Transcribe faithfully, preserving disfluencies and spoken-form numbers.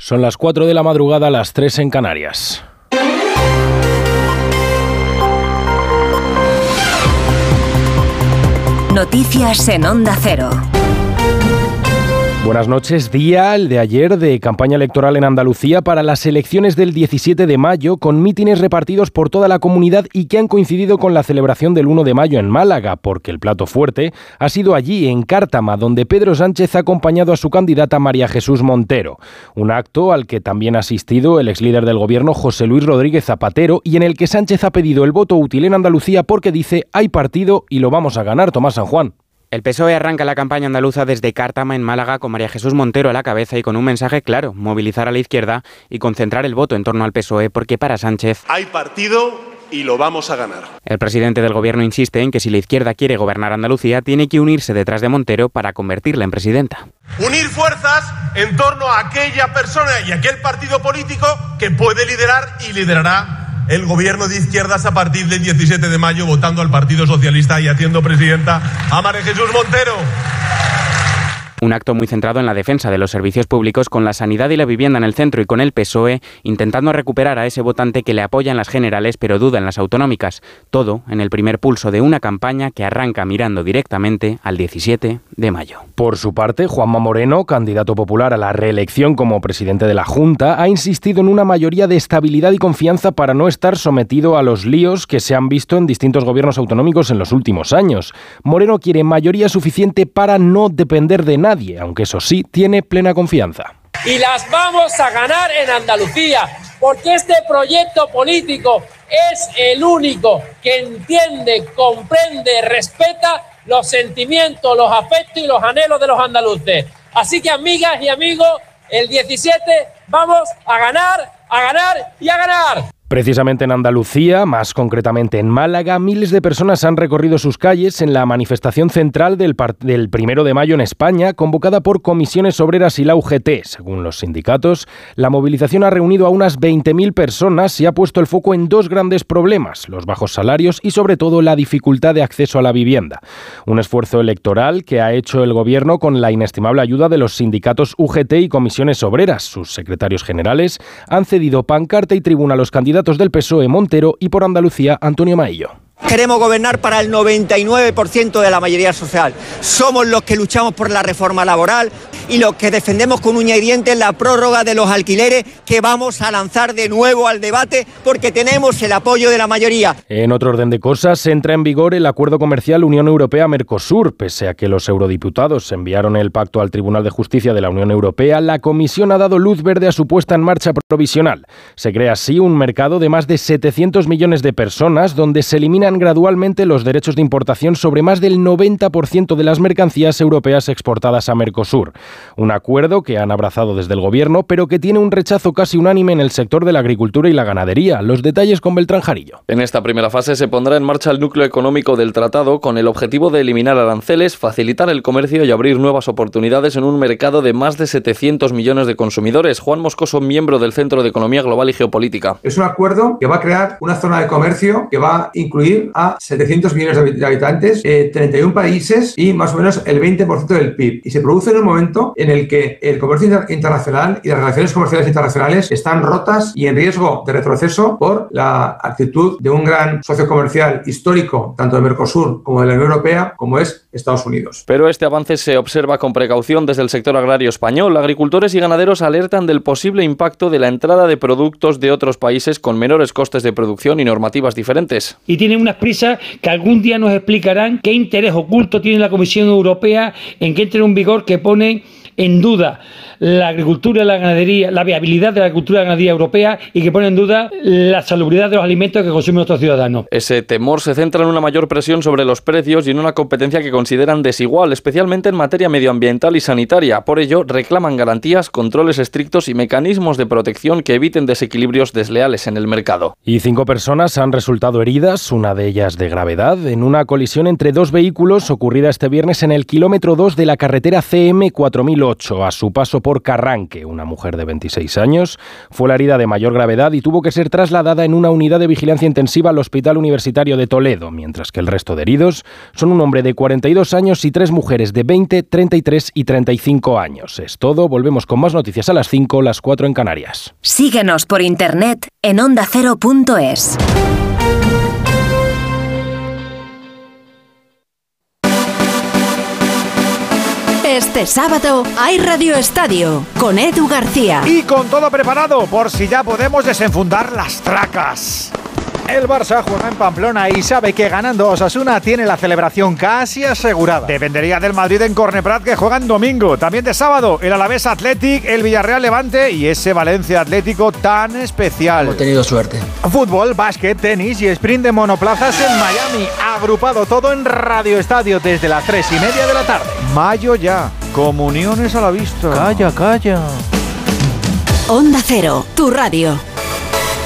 Son las cuatro de la madrugada, las tres en Canarias. Noticias en Onda Cero. Buenas noches. Día, el de ayer, de campaña electoral en Andalucía para las elecciones del diecisiete de mayo, con mítines repartidos por toda la comunidad y que han coincidido con la celebración del uno de mayo en Málaga, porque el plato fuerte ha sido allí, en Cártama, donde Pedro Sánchez ha acompañado a su candidata María Jesús Montero. Un acto al que también ha asistido el exlíder del gobierno José Luis Rodríguez Zapatero y en el que Sánchez ha pedido el voto útil en Andalucía porque dice: hay partido y lo vamos a ganar. Tomás San Juan. El P S O E arranca la campaña andaluza desde Cártama, en Málaga, con María Jesús Montero a la cabeza y con un mensaje claro: movilizar a la izquierda y concentrar el voto en torno al P S O E, porque para Sánchez hay partido y lo vamos a ganar. El presidente del gobierno insiste en que si la izquierda quiere gobernar Andalucía, tiene que unirse detrás de Montero para convertirla en presidenta. Unir fuerzas en torno a aquella persona y aquel partido político que puede liderar y liderará el gobierno de izquierdas a partir del diecisiete de mayo, votando al Partido Socialista y haciendo presidenta a María Jesús Montero. Un acto muy centrado en la defensa de los servicios públicos, con la sanidad y la vivienda en el centro y con el P S O E intentando recuperar a ese votante que le apoya en las generales pero duda en las autonómicas. Todo en el primer pulso de una campaña que arranca mirando directamente al diecisiete de mayo. Por su parte, Juanma Moreno, candidato popular a la reelección como presidente de la Junta, ha insistido en una mayoría de estabilidad y confianza para no estar sometido a los líos que se han visto en distintos gobiernos autonómicos en los últimos años. Moreno quiere mayoría suficiente para no depender de nada, aunque eso sí, tiene plena confianza. Y las vamos a ganar en Andalucía, porque este proyecto político es el único que entiende, comprende, respeta los sentimientos, los afectos y los anhelos de los andaluces. Así que, amigas y amigos, el diecisiete vamos a ganar, a ganar y a ganar. Precisamente en Andalucía, más concretamente en Málaga, miles de personas han recorrido sus calles en la manifestación central del, par- del primero de mayo en España, convocada por Comisiones Obreras y la U G T. Según los sindicatos, la movilización ha reunido a unas veinte mil personas y ha puesto el foco en dos grandes problemas: los bajos salarios y, sobre todo, la dificultad de acceso a la vivienda. Un esfuerzo electoral que ha hecho el gobierno con la inestimable ayuda de los sindicatos U G T y Comisiones Obreras. Sus secretarios generales han cedido pancarta y tribuna a los candidatos del P S O E Montero y por Andalucía Antonio Maillo. Queremos gobernar para el noventa y nueve por ciento de la mayoría social. Somos los que luchamos por la reforma laboral y los que defendemos con uña y dientes la prórroga de los alquileres, que vamos a lanzar de nuevo al debate porque tenemos el apoyo de la mayoría. En otro orden de cosas, entra en vigor el acuerdo comercial Unión Europea-Mercosur. Pese a que los eurodiputados enviaron el pacto al Tribunal de Justicia de la Unión Europea, la Comisión ha dado luz verde a su puesta en marcha provisional. Se crea así un mercado de más de setecientos millones de personas, donde se eliminan gradualmente los derechos de importación sobre más del noventa por ciento de las mercancías europeas exportadas a Mercosur. Un acuerdo que han abrazado desde el gobierno, pero que tiene un rechazo casi unánime en el sector de la agricultura y la ganadería. Los detalles con Beltrán Jarillo. En esta primera fase se pondrá en marcha el núcleo económico del tratado, con el objetivo de eliminar aranceles, facilitar el comercio y abrir nuevas oportunidades en un mercado de más de setecientos millones de consumidores. Juan Moscoso, miembro del Centro de Economía Global y Geopolítica. Es un acuerdo que va a crear una zona de comercio que va a incluir a setecientos millones de habitantes, eh, treinta y uno países y más o menos el veinte por ciento del P I B. Y se produce en un momento en el que el comercio inter- internacional y las relaciones comerciales internacionales están rotas y en riesgo de retroceso por la actitud de un gran socio comercial histórico, tanto de Mercosur como de la Unión Europea, como es Estados Unidos. Pero este avance se observa con precaución desde el sector agrario español. Agricultores y ganaderos alertan del posible impacto de la entrada de productos de otros países con menores costes de producción y normativas diferentes. Y tienen unas prisas que algún día nos explicarán qué interés oculto tiene la Comisión Europea en que entre en vigor, que pone en duda la agricultura y la ganadería, la viabilidad de la agricultura y la ganadería europea, y que pone en duda la salubridad de los alimentos que consumen nuestros ciudadanos. Ese temor se centra en una mayor presión sobre los precios y en una competencia que consideran desigual, especialmente en materia medioambiental y sanitaria. Por ello, reclaman garantías, controles estrictos y mecanismos de protección que eviten desequilibrios desleales en el mercado. Y cinco personas han resultado heridas, una de ellas de gravedad, en una colisión entre dos vehículos ocurrida este viernes en el kilómetro dos de la carretera C M cuatro mil mil ocho. A su paso por Carranque, una mujer de veintiséis años fue la herida de mayor gravedad y tuvo que ser trasladada en una unidad de vigilancia intensiva al Hospital Universitario de Toledo, mientras que el resto de heridos son un hombre de cuarenta y dos años y tres mujeres de veinte, treinta y tres y treinta y cinco años. Es todo, volvemos con más noticias a las cinco, las cuatro en Canarias. Síguenos por internet en onda cero punto es. Este sábado hay Radio Estadio con Edu García. Y con todo preparado por si ya podemos desenfundar las tracas. El Barça juega en Pamplona y sabe que ganando Osasuna tiene la celebración casi asegurada. Dependería del Madrid en Corneprat, que juegan domingo. También de sábado el Alavés Athletic, el Villarreal Levante y ese Valencia Atlético tan especial. Hemos tenido suerte. Fútbol, básquet, tenis y sprint de monoplazas en Miami. Agrupado todo en Radio Estadio desde las tres y media de la tarde. Mayo ya. Comuniones a la vista. Calla, calla. Onda Cero, tu radio.